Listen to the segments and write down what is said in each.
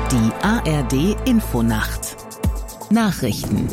Die ARD-Infonacht. Nachrichten.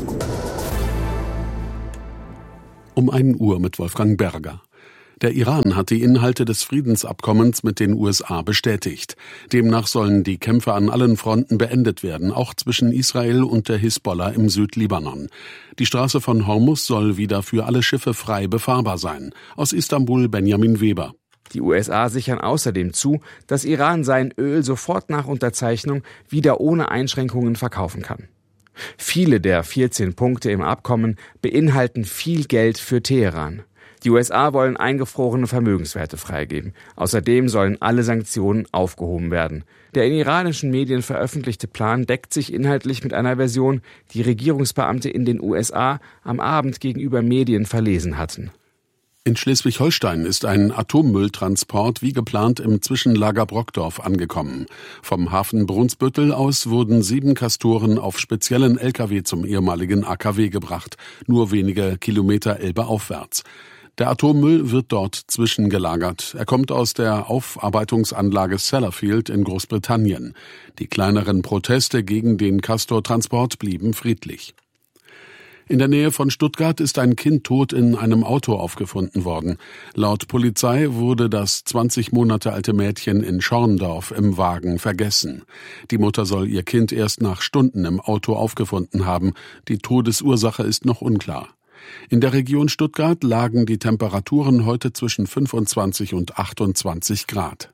Um 1 Uhr mit Wolfgang Berger. Der Iran hat die Inhalte des Friedensabkommens mit den USA bestätigt. Demnach sollen die Kämpfe an allen Fronten beendet werden, auch zwischen Israel und der Hisbollah im Südlibanon. Die Straße von Hormuz soll wieder für alle Schiffe frei befahrbar sein. Aus Istanbul Benjamin Weber. Die USA sichern außerdem zu, dass Iran sein Öl sofort nach Unterzeichnung wieder ohne Einschränkungen verkaufen kann. Viele der 14 Punkte im Abkommen beinhalten viel Geld für Teheran. Die USA wollen eingefrorene Vermögenswerte freigeben. Außerdem sollen alle Sanktionen aufgehoben werden. Der in iranischen Medien veröffentlichte Plan deckt sich inhaltlich mit einer Version, die Regierungsbeamte in den USA am Abend gegenüber Medien verlesen hatten. In Schleswig-Holstein ist ein Atommülltransport wie geplant im Zwischenlager Brockdorf angekommen. Vom Hafen Brunsbüttel aus wurden 7 Castoren auf speziellen Lkw zum ehemaligen AKW gebracht, nur wenige Kilometer Elbe aufwärts. Der Atommüll wird dort zwischengelagert. Er kommt aus der Aufarbeitungsanlage Sellafield in Großbritannien. Die kleineren Proteste gegen den Castor-Transport blieben friedlich. In der Nähe von Stuttgart ist ein Kind tot in einem Auto aufgefunden worden. Laut Polizei wurde das 20 Monate alte Mädchen in Schorndorf im Wagen vergessen. Die Mutter soll ihr Kind erst nach Stunden im Auto aufgefunden haben. Die Todesursache ist noch unklar. In der Region Stuttgart lagen die Temperaturen heute zwischen 25 und 28 Grad.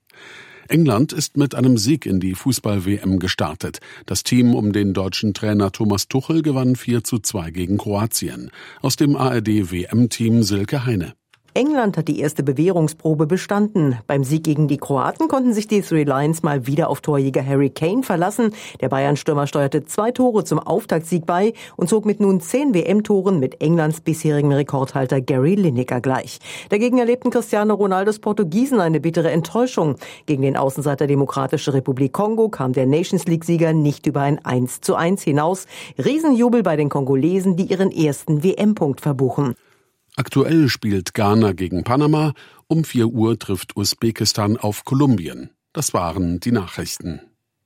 England ist mit einem Sieg in die Fußball-WM gestartet. Das Team um den deutschen Trainer Thomas Tuchel gewann 4:2 gegen Kroatien. Aus dem ARD-WM-Team Silke Heine. England hat die erste Bewährungsprobe bestanden. Beim Sieg gegen die Kroaten konnten sich die Three Lions mal wieder auf Torjäger Harry Kane verlassen. Der Bayern-Stürmer steuerte 2 Tore zum Auftaktsieg bei und zog mit nun 10 WM-Toren mit Englands bisherigen Rekordhalter Gary Lineker gleich. Dagegen erlebten Cristiano Ronaldos Portugiesen eine bittere Enttäuschung. Gegen den Außenseiter Demokratische Republik Kongo kam der Nations-League-Sieger nicht über ein 1:1 hinaus. Riesenjubel bei den Kongolesen, die ihren ersten WM-Punkt verbuchen. Aktuell spielt Ghana gegen Panama. Um 4 Uhr trifft Usbekistan auf Kolumbien. Das waren die Nachrichten.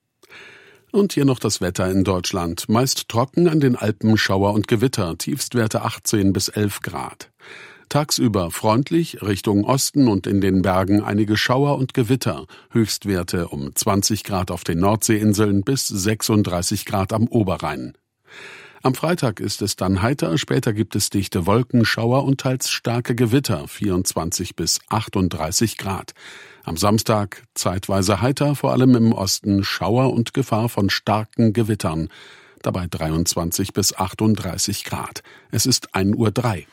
Und hier noch das Wetter in Deutschland. Meist trocken, an den Alpen Schauer und Gewitter. Tiefstwerte 18 bis 11 Grad. Tagsüber freundlich, Richtung Osten und in den Bergen einige Schauer und Gewitter. Höchstwerte um 20 Grad auf den Nordseeinseln bis 36 Grad am Oberrhein. Am Freitag ist es dann heiter, später gibt es dichte Wolken, Schauer und teils starke Gewitter, 24 bis 38 Grad. Am Samstag zeitweise heiter, vor allem im Osten Schauer und Gefahr von starken Gewittern, dabei 23 bis 38 Grad. Es ist 1:03 Uhr.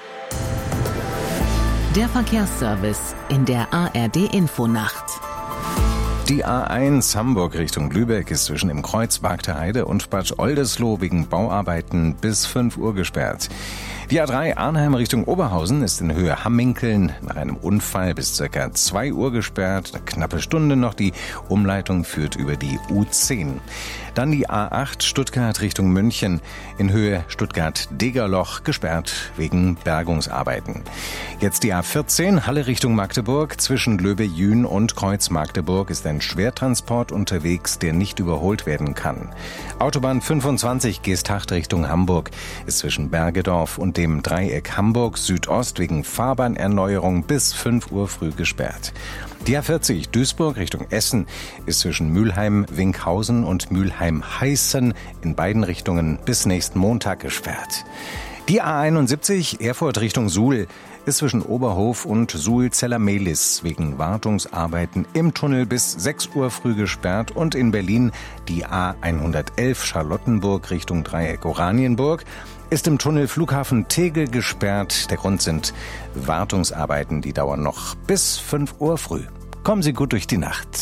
Der Verkehrsservice in der ARD-Infonacht. Die A1 Hamburg Richtung Lübeck ist zwischen dem Kreuz Bargter Heide und Bad Oldesloe wegen Bauarbeiten bis 5 Uhr gesperrt. Die A3 Arnheim Richtung Oberhausen ist in Höhe Hamminkeln nach einem Unfall bis ca. 2 Uhr gesperrt. Eine knappe Stunde noch. Die Umleitung führt über die U10. Dann die A8 Stuttgart Richtung München in Höhe Stuttgart-Degerloch gesperrt wegen Bergungsarbeiten. Jetzt die A14 Halle Richtung Magdeburg. Zwischen Löbe-Jühn und Kreuz Magdeburg ist ein Schwertransport unterwegs, der nicht überholt werden kann. Autobahn 25 Geesthacht Richtung Hamburg ist zwischen Bergedorf und dem Dreieck Hamburg Südost wegen Fahrbahnerneuerung bis 5 Uhr früh gesperrt. Die A40 Duisburg Richtung Essen ist zwischen Mülheim-Winkhausen und Mülheim-Heißen in beiden Richtungen bis nächsten Montag gesperrt. Die A71 Erfurt Richtung Suhl ist zwischen Oberhof und Suhl-Zellermehlis wegen Wartungsarbeiten im Tunnel bis 6 Uhr früh gesperrt und in Berlin die A111 Charlottenburg Richtung Dreieck Oranienburg ist im Tunnel Flughafen Tegel gesperrt. Der Grund sind Wartungsarbeiten, die dauern noch bis 5 Uhr früh. Kommen Sie gut durch die Nacht.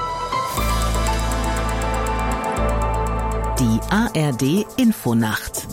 Die ARD-Infonacht.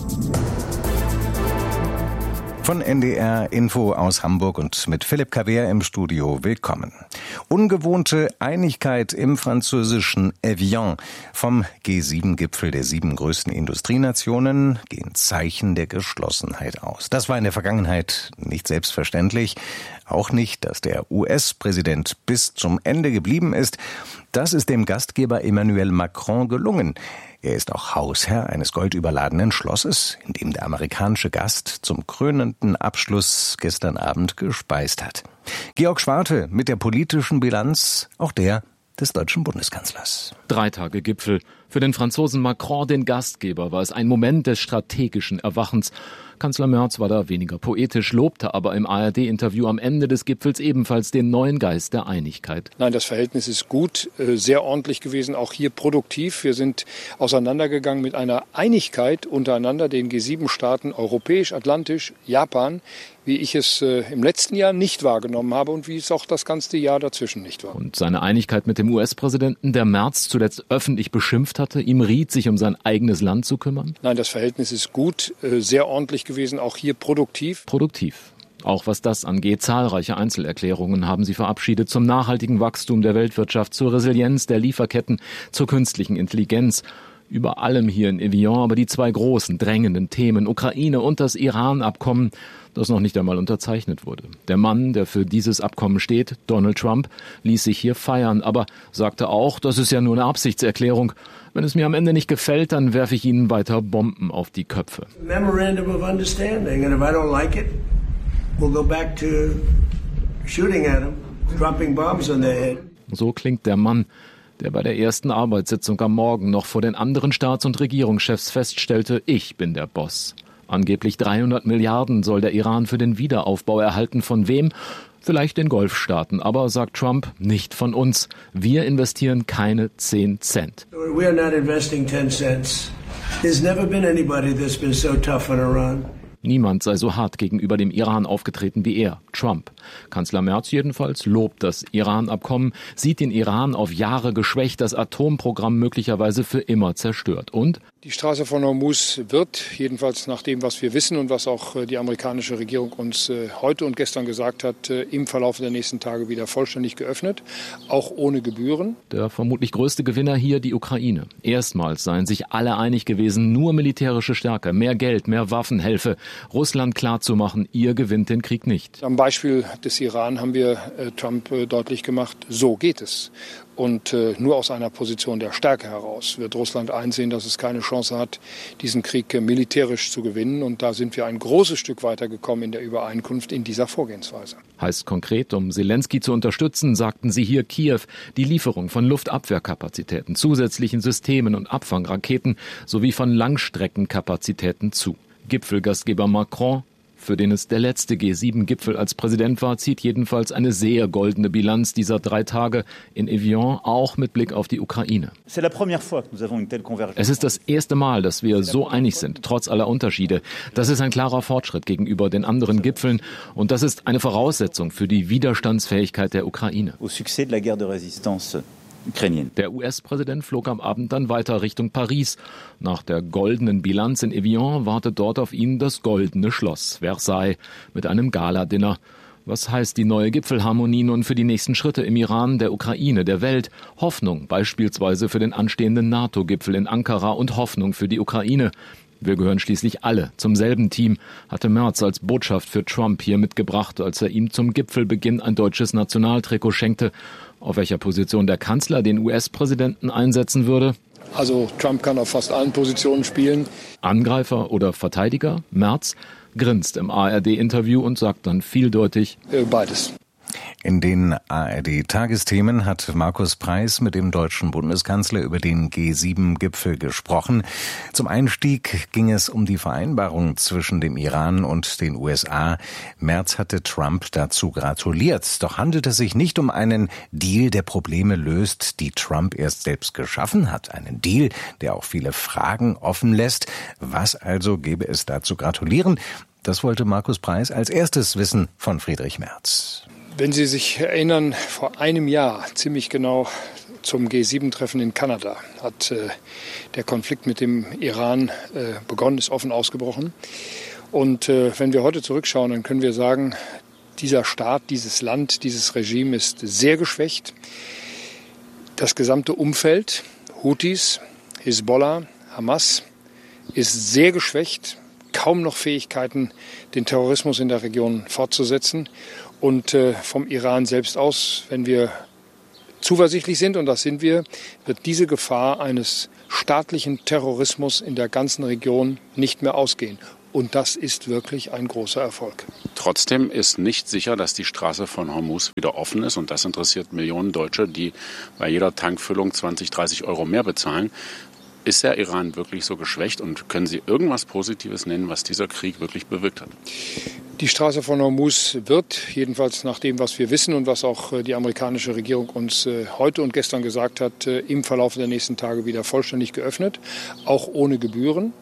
Von NDR Info aus Hamburg und mit Philipp Kabeer im Studio. Willkommen. Ungewohnte Einigkeit im französischen Evian. Vom G7-Gipfel der 7 größten Industrienationen gehen Zeichen der Geschlossenheit aus. Das war in der Vergangenheit nicht selbstverständlich. Auch nicht, dass der US-Präsident bis zum Ende geblieben ist. Das ist dem Gastgeber Emmanuel Macron gelungen. Er ist auch Hausherr eines goldüberladenen Schlosses, in dem der amerikanische Gast zum krönenden Abschluss gestern Abend gespeist hat. Georg Schwarte mit der politischen Bilanz, auch der des deutschen Bundeskanzlers. 3 Tage Gipfel. Für den Franzosen Macron, den Gastgeber, war es ein Moment des strategischen Erwachens. Kanzler Merz war da weniger poetisch, lobte aber im ARD-Interview am Ende des Gipfels ebenfalls den neuen Geist der Einigkeit. Nein, das Verhältnis ist gut, sehr ordentlich gewesen, auch hier produktiv. Wir sind auseinandergegangen mit einer Einigkeit untereinander, den G7-Staaten, europäisch, atlantisch, Japan, wie ich es im letzten Jahr nicht wahrgenommen habe und wie es auch das ganze Jahr dazwischen nicht war. Und seine Einigkeit mit dem US-Präsidenten, der Merz zuletzt öffentlich beschimpft hatte, ihm riet, sich um sein eigenes Land zu kümmern? Nein, das Verhältnis ist gut, sehr ordentlich gewesen, auch hier produktiv. Produktiv. Auch was das angeht, zahlreiche Einzelerklärungen haben sie verabschiedet zum nachhaltigen Wachstum der Weltwirtschaft, zur Resilienz der Lieferketten, zur künstlichen Intelligenz. Über allem hier in Evian aber die 2 großen, drängenden Themen, Ukraine und das Iran-Abkommen, das noch nicht einmal unterzeichnet wurde. Der Mann, der für dieses Abkommen steht, Donald Trump, ließ sich hier feiern, aber sagte auch, das ist ja nur eine Absichtserklärung. Wenn es mir am Ende nicht gefällt, dann werfe ich Ihnen weiter Bomben auf die Köpfe. Memorandum of understanding, and if I don't like it, we'll go back to shooting at them, dropping bombs on their head. So klingt der Mann, der bei der ersten Arbeitssitzung am Morgen noch vor den anderen Staats- und Regierungschefs feststellte, ich bin der Boss. Angeblich 300 Milliarden soll der Iran für den Wiederaufbau erhalten. Von wem? Vielleicht den Golfstaaten. Aber, sagt Trump, nicht von uns. Wir investieren keine 10 Cent. We are not investing 10 cents. There's never been anybody that's been so tough on Iran. Niemand sei so hart gegenüber dem Iran aufgetreten wie er, Trump. Kanzler Merz jedenfalls lobt das Iran-Abkommen, sieht den Iran auf Jahre geschwächt, das Atomprogramm möglicherweise für immer zerstört. Und die Straße von Hormuz wird, jedenfalls nach dem, was wir wissen und was auch die amerikanische Regierung uns heute und gestern gesagt hat, im Verlauf der nächsten Tage wieder vollständig geöffnet, auch ohne Gebühren. Der vermutlich größte Gewinner hier die Ukraine. Erstmals seien sich alle einig gewesen, nur militärische Stärke, mehr Geld, mehr Waffen helfe, Russland klarzumachen, ihr gewinnt den Krieg nicht. Am Beispiel des Iran haben wir Trump deutlich gemacht, so geht es. Und nur aus einer Position der Stärke heraus wird Russland einsehen, dass es keine Chance hat, diesen Krieg militärisch zu gewinnen. Und da sind wir ein großes Stück weitergekommen in der Übereinkunft in dieser Vorgehensweise. Heißt konkret, um Zelensky zu unterstützen, sagten sie hier Kiew, die Lieferung von Luftabwehrkapazitäten, zusätzlichen Systemen und Abfangraketen sowie von Langstreckenkapazitäten zu. Gipfelgastgeber Macron, für den es der letzte G7-Gipfel als Präsident war, zieht jedenfalls eine sehr goldene Bilanz dieser 3 Tage in Evian, auch mit Blick auf die Ukraine. Es ist das erste Mal, dass wir so einig sind, trotz aller Unterschiede. Das ist ein klarer Fortschritt gegenüber den anderen Gipfeln und das ist eine Voraussetzung für die Widerstandsfähigkeit der Ukraine. Der US-Präsident flog am Abend dann weiter Richtung Paris. Nach der goldenen Bilanz in Evian wartet dort auf ihn das goldene Schloss Versailles mit einem Gala-Dinner. Was heißt die neue Gipfelharmonie nun für die nächsten Schritte im Iran, der Ukraine, der Welt? Hoffnung beispielsweise für den anstehenden NATO-Gipfel in Ankara und Hoffnung für die Ukraine. Wir gehören schließlich alle zum selben Team, hatte Merz als Botschaft für Trump hier mitgebracht, als er ihm zum Gipfelbeginn ein deutsches Nationaltrikot schenkte. Auf welcher Position der Kanzler den US-Präsidenten einsetzen würde? Also Trump kann auf fast allen Positionen spielen. Angreifer oder Verteidiger? Merz grinst im ARD-Interview und sagt dann vieldeutig: Beides. In den ARD-Tagesthemen hat Markus Preiß mit dem deutschen Bundeskanzler über den G7-Gipfel gesprochen. Zum Einstieg ging es um die Vereinbarung zwischen dem Iran und den USA. Merz hatte Trump dazu gratuliert. Doch handelt es sich nicht um einen Deal, der Probleme löst, die Trump erst selbst geschaffen hat. Einen Deal, der auch viele Fragen offen lässt. Was also gäbe es da zu gratulieren? Das wollte Markus Preiß als erstes wissen von Friedrich Merz. Wenn Sie sich erinnern, vor einem Jahr, ziemlich genau zum G7-Treffen in Kanada, hat der Konflikt mit dem Iran begonnen, ist offen ausgebrochen. Und wenn wir heute zurückschauen, dann können wir sagen, Dieser Staat, dieses Land, dieses Regime ist sehr geschwächt. Das gesamte Umfeld, Houthis, Hisbollah, Hamas, ist sehr geschwächt. Kaum noch Fähigkeiten, den Terrorismus in der Region fortzusetzen. Und vom Iran selbst aus, wenn wir zuversichtlich sind, und das sind wir, wird diese Gefahr eines staatlichen Terrorismus in der ganzen Region nicht mehr ausgehen. Und das ist wirklich ein großer Erfolg. Trotzdem ist nicht sicher, dass die Straße von Hormuz wieder offen ist. Und das interessiert Millionen Deutsche, die bei jeder Tankfüllung 20, 30 Euro mehr bezahlen. Ist der Iran wirklich so geschwächt und können Sie irgendwas Positives nennen, was dieser Krieg wirklich bewirkt hat? Die Straße von Hormuz wird, jedenfalls nach dem, was wir wissen und was auch die amerikanische Regierung uns heute und gestern gesagt hat, im Verlauf der nächsten Tage wieder vollständig geöffnet, auch ohne Gebühren.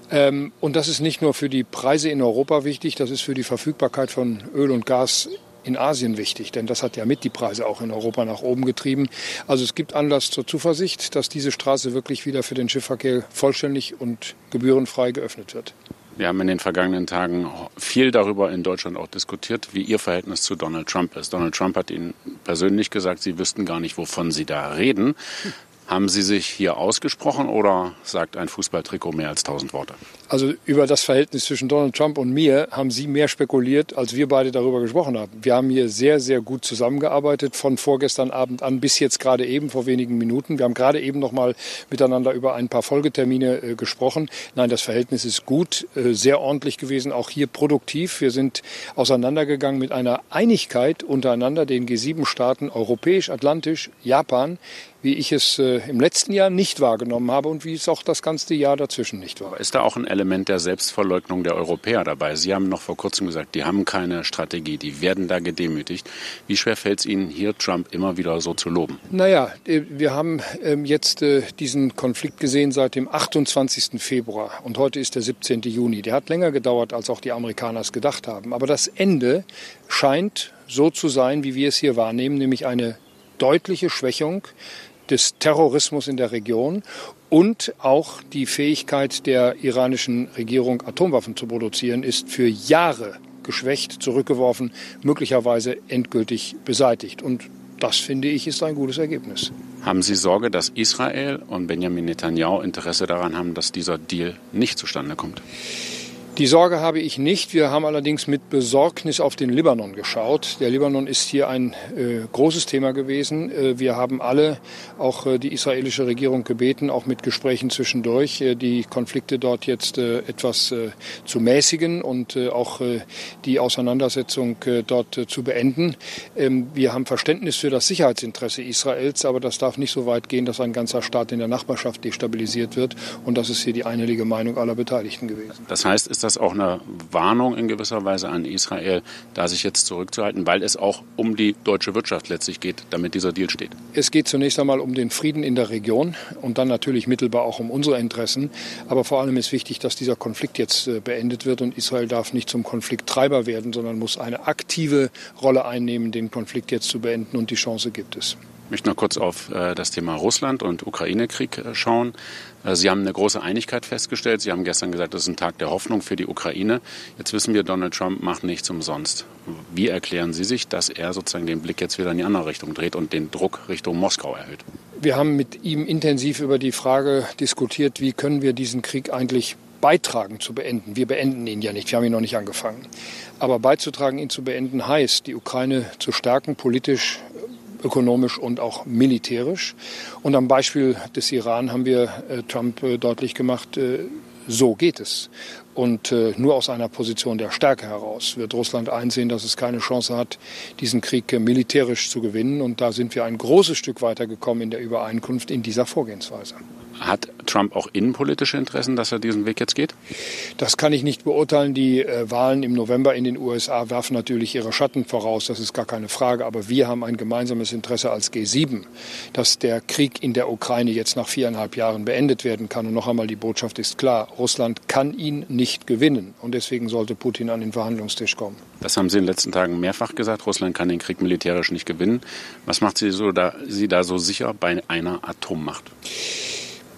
Und das ist nicht nur für die Preise in Europa wichtig, das ist für die Verfügbarkeit von Öl und Gas in Asien wichtig, denn das hat ja mit die Preise auch in Europa nach oben getrieben. Also es gibt Anlass zur Zuversicht, dass diese Straße wirklich wieder für den Schiffsverkehr vollständig und gebührenfrei geöffnet wird. Wir haben in den vergangenen Tagen viel darüber in Deutschland auch diskutiert, wie Ihr Verhältnis zu Donald Trump ist. Donald Trump hat Ihnen persönlich gesagt, Sie wüssten gar nicht, wovon Sie da reden. Haben Sie sich hier ausgesprochen oder sagt ein Fußballtrikot mehr als 1000 Worte? Also über das Verhältnis zwischen Donald Trump und mir haben Sie mehr spekuliert, als wir beide darüber gesprochen haben. Wir haben hier sehr, sehr gut zusammengearbeitet, von vorgestern Abend an bis jetzt gerade eben vor wenigen Minuten. Wir haben gerade eben noch mal miteinander über ein paar Folgetermine gesprochen. Nein, das Verhältnis ist gut, sehr ordentlich gewesen, auch hier produktiv. Wir sind auseinandergegangen mit einer Einigkeit untereinander, den G7-Staaten, europäisch, atlantisch, Japan, wie ich es im letzten Jahr nicht wahrgenommen habe und wie es auch das ganze Jahr dazwischen nicht war. Ist da auch ein Element der Selbstverleugnung der Europäer dabei? Sie haben noch vor kurzem gesagt, die haben keine Strategie, die werden da gedemütigt. Wie schwer fällt es Ihnen hier, Trump immer wieder so zu loben? Naja, wir haben jetzt diesen Konflikt gesehen seit dem 28. Februar und heute ist der 17. Juni. Der hat länger gedauert, als auch die Amerikaner es gedacht haben. Aber das Ende scheint so zu sein, wie wir es hier wahrnehmen, nämlich eine deutliche Schwächung des Terrorismus in der Region und auch die Fähigkeit der iranischen Regierung, Atomwaffen zu produzieren, ist für Jahre geschwächt, zurückgeworfen, möglicherweise endgültig beseitigt. Und das, finde ich, ist ein gutes Ergebnis. Haben Sie Sorge, dass Israel und Benjamin Netanyahu Interesse daran haben, dass dieser Deal nicht zustande kommt? Die Sorge habe ich nicht. Wir haben allerdings mit Besorgnis auf den Libanon geschaut. Der Libanon ist hier ein großes Thema gewesen. Wir haben alle, auch die israelische Regierung, gebeten, auch mit Gesprächen zwischendurch, die Konflikte dort jetzt etwas zu mäßigen und auch die Auseinandersetzung dort zu beenden. Wir haben Verständnis für das Sicherheitsinteresse Israels, aber das darf nicht so weit gehen, dass ein ganzer Staat in der Nachbarschaft destabilisiert wird. Und das ist hier die einhellige Meinung aller Beteiligten gewesen. Das heißt, ist das auch eine Warnung in gewisser Weise an Israel, da sich jetzt zurückzuhalten, weil es auch um die deutsche Wirtschaft letztlich geht, damit dieser Deal steht? Es geht zunächst einmal um den Frieden in der Region und dann natürlich mittelbar auch um unsere Interessen. Aber vor allem ist wichtig, dass dieser Konflikt jetzt beendet wird und Israel darf nicht zum Konflikttreiber werden, sondern muss eine aktive Rolle einnehmen, den Konflikt jetzt zu beenden, und die Chance gibt es. Ich möchte noch kurz auf das Thema Russland und Ukraine-Krieg schauen. Sie haben eine große Einigkeit festgestellt. Sie haben gestern gesagt, das ist ein Tag der Hoffnung für die Ukraine. Jetzt wissen wir, Donald Trump macht nichts umsonst. Wie erklären Sie sich, dass er sozusagen den Blick jetzt wieder in die andere Richtung dreht und den Druck Richtung Moskau erhöht? Wir haben mit ihm intensiv über die Frage diskutiert, wie können wir diesen Krieg eigentlich beitragen zu beenden. Wir beenden ihn ja nicht, wir haben ihn noch nicht angefangen. Aber beizutragen, ihn zu beenden, heißt, die Ukraine zu stärken, politisch, ökonomisch und auch militärisch. Und am Beispiel des Iran haben wir Trump deutlich gemacht, so geht es. Und nur aus einer Position der Stärke heraus wird Russland einsehen, dass es keine Chance hat, diesen Krieg militärisch zu gewinnen. Und da sind wir ein großes Stück weitergekommen in der Übereinkunft in dieser Vorgehensweise. Hat Trump auch innenpolitische Interessen, dass er diesen Weg jetzt geht? Das kann ich nicht beurteilen. Die Wahlen im November in den USA werfen natürlich ihre Schatten voraus. Das ist gar keine Frage. Aber wir haben ein gemeinsames Interesse als G7, dass der Krieg in der Ukraine jetzt nach 4,5 Jahren beendet werden kann. Und noch einmal, die Botschaft ist klar. Russland kann ihn nicht gewinnen. Und deswegen sollte Putin an den Verhandlungstisch kommen. Das haben Sie in den letzten Tagen mehrfach gesagt. Russland kann den Krieg militärisch nicht gewinnen. Was macht Sie da so sicher bei einer Atommacht?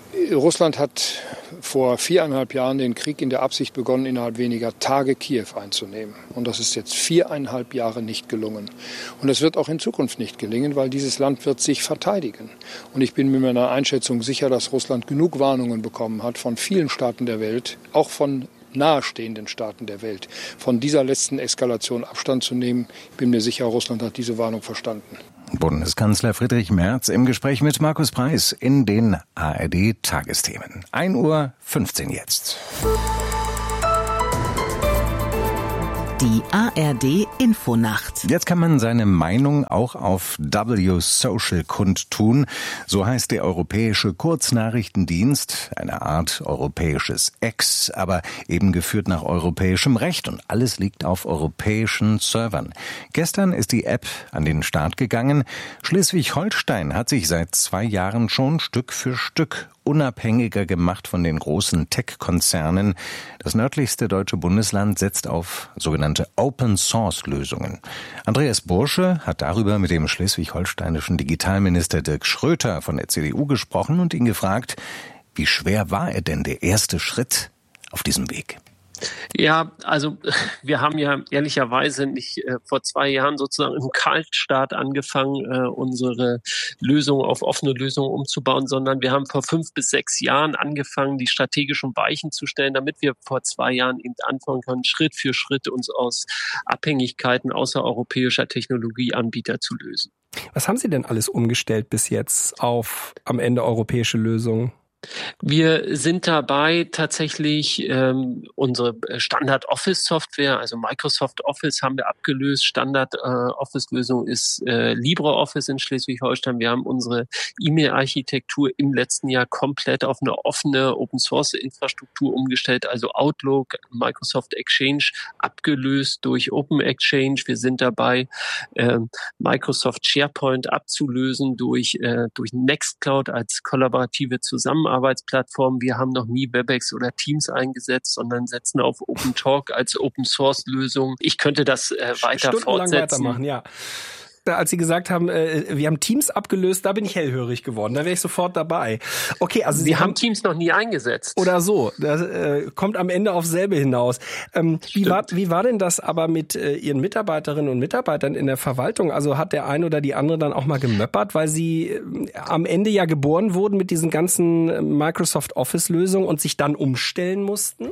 Russland hat vor 4,5 Jahren den Krieg in der Absicht begonnen, innerhalb weniger Tage Kiew einzunehmen. Und das ist jetzt 4,5 Jahre nicht gelungen. Und das wird auch in Zukunft nicht gelingen, weil dieses Land wird sich verteidigen. Und ich bin mir meiner Einschätzung sicher, dass Russland genug Warnungen bekommen hat von vielen Staaten der Welt, auch von nahestehenden Staaten der Welt, von dieser letzten Eskalation Abstand zu nehmen. Ich bin mir sicher, Russland hat diese Warnung verstanden. Bundeskanzler Friedrich Merz im Gespräch mit Markus Preis in den ARD-Tagesthemen. 1:15 Uhr jetzt. Die ARD-Infonacht. Jetzt kann man seine Meinung auch auf W-Social kundtun. So heißt der europäische Kurznachrichtendienst, eine Art europäisches X, aber eben geführt nach europäischem Recht und alles liegt auf europäischen Servern. Gestern ist die App an den Start gegangen. Schleswig-Holstein hat sich seit 2 Jahren schon Stück für Stück unabhängiger gemacht von den großen Tech-Konzernen. Das nördlichste deutsche Bundesland setzt auf sogenannte Open-Source-Lösungen. Andreas Bursche hat darüber mit dem schleswig-holsteinischen Digitalminister Dirk Schröter von der CDU gesprochen und ihn gefragt, wie schwer war denn der erste Schritt auf diesem Weg? Ja, also wir haben ja ehrlicherweise nicht vor 2 Jahren sozusagen im Kaltstart angefangen, unsere Lösung auf offene Lösungen umzubauen, sondern wir haben vor 5 bis 6 Jahren angefangen, die strategischen Weichen zu stellen, damit wir vor 2 Jahren eben anfangen können, Schritt für Schritt uns aus Abhängigkeiten außereuropäischer Technologieanbieter zu lösen. Was haben Sie denn alles umgestellt bis jetzt auf am Ende europäische Lösungen? Wir sind dabei, tatsächlich unsere Standard-Office-Software, also Microsoft Office haben wir abgelöst. Standard-Office-Lösung ist LibreOffice in Schleswig-Holstein. Wir haben unsere E-Mail-Architektur im letzten Jahr komplett auf eine offene Open-Source-Infrastruktur umgestellt, also Outlook, Microsoft Exchange abgelöst durch Open Exchange. Wir sind dabei, Microsoft SharePoint abzulösen durch Nextcloud als kollaborative Zusammenarbeitsplattform. Wir haben noch nie WebEx oder Teams eingesetzt, sondern setzen auf OpenTalk als Open-Source-Lösung. Ich könnte das weiter fortsetzen. Weitermachen, ja. Als Sie gesagt haben, wir haben Teams abgelöst, da bin ich hellhörig geworden. Da wäre ich sofort dabei. Okay, also Sie haben Teams noch nie eingesetzt. Oder so. Das kommt am Ende aufs selbe hinaus. Wie war denn das aber mit Ihren Mitarbeiterinnen und Mitarbeitern in der Verwaltung? Also hat der eine oder die andere dann auch mal gemöppert, weil sie am Ende ja geboren wurden mit diesen ganzen Microsoft Office-Lösungen und sich dann umstellen mussten?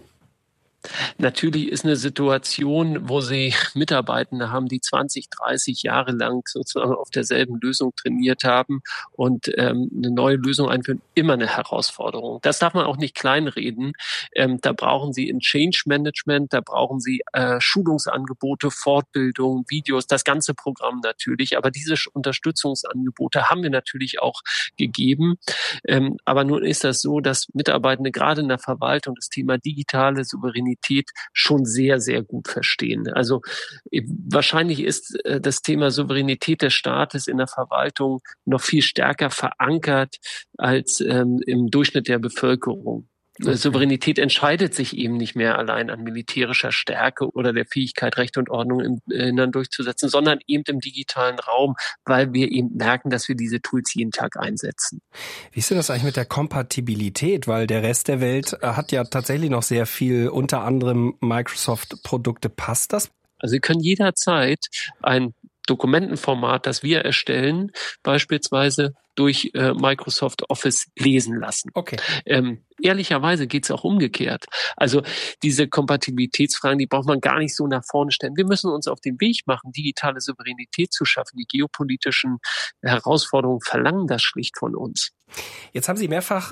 Natürlich ist eine Situation, wo Sie Mitarbeitende haben, die 20, 30 Jahre lang sozusagen auf derselben Lösung trainiert haben und eine neue Lösung einführen, immer eine Herausforderung. Das darf man auch nicht kleinreden. Da brauchen Sie ein Change Management, da brauchen Sie Schulungsangebote, Fortbildung, Videos, das ganze Programm natürlich. Aber diese Unterstützungsangebote haben wir natürlich auch gegeben. Aber nun ist das so, dass Mitarbeitende gerade in der Verwaltung das Thema digitale Souveränität schon sehr, sehr gut verstehen. Also wahrscheinlich ist das Thema Souveränität des Staates in der Verwaltung noch viel stärker verankert als im Durchschnitt der Bevölkerung. Okay. Souveränität entscheidet sich eben nicht mehr allein an militärischer Stärke oder der Fähigkeit, Recht und Ordnung im Innern durchzusetzen, sondern eben im digitalen Raum, weil wir eben merken, dass wir diese Tools jeden Tag einsetzen. Wie ist denn das eigentlich mit der Kompatibilität? Weil der Rest der Welt hat ja tatsächlich noch sehr viel, unter anderem Microsoft-Produkte. Passt das? Also Sie können jederzeit ein Dokumentenformat, das wir erstellen, beispielsweise durch Microsoft Office lesen lassen. Okay. Ehrlicherweise geht's auch umgekehrt. Also diese Kompatibilitätsfragen, die braucht man gar nicht so nach vorne stellen. Wir müssen uns auf den Weg machen, digitale Souveränität zu schaffen. Die geopolitischen Herausforderungen verlangen das schlicht von uns. Jetzt haben Sie mehrfach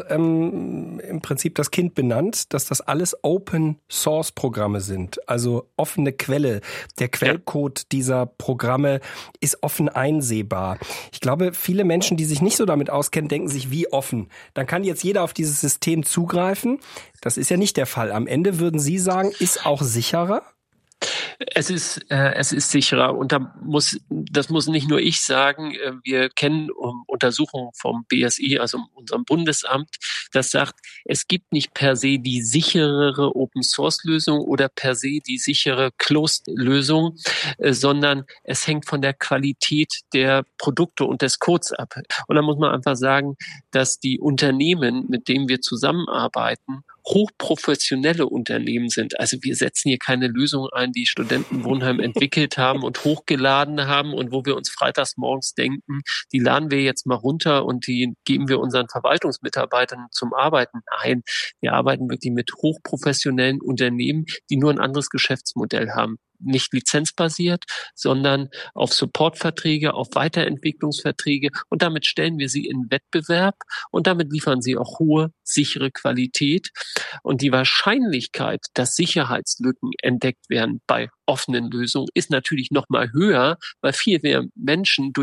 im Prinzip das Kind benannt, dass das alles Open-Source-Programme sind, also offene Quelle. Der Quellcode dieser Programme ist offen einsehbar. Ich glaube, viele Menschen, die sich nicht so damit auskennen, denken sich, wie offen. Dann kann jetzt jeder auf dieses System zugreifen. Das ist ja nicht der Fall. Am Ende würden Sie sagen, ist auch sicherer? Es ist sicherer und das muss nicht nur ich sagen. Wir kennen Untersuchungen vom BSI, also unserem Bundesamt, das sagt, es gibt nicht per se die sicherere Open-Source-Lösung oder per se die sichere Closed-Lösung, sondern es hängt von der Qualität der Produkte und des Codes ab. Und da muss man einfach sagen, dass die Unternehmen, mit denen wir zusammenarbeiten, hochprofessionelle Unternehmen sind. Also wir setzen hier keine Lösung ein, die Studentenwohnheim entwickelt haben und hochgeladen haben und wo wir uns freitags morgens denken, die laden wir jetzt mal runter und die geben wir unseren Verwaltungsmitarbeitern zum Arbeiten. Nein, wir arbeiten wirklich mit hochprofessionellen Unternehmen, die nur ein anderes Geschäftsmodell haben. Nicht lizenzbasiert, sondern auf Supportverträge, auf Weiterentwicklungsverträge und damit stellen wir sie in Wettbewerb und damit liefern sie auch hohe, sichere Qualität. Und die Wahrscheinlichkeit, dass Sicherheitslücken entdeckt werden bei offenen Lösungen, ist natürlich noch mal höher, weil viel mehr Menschen durch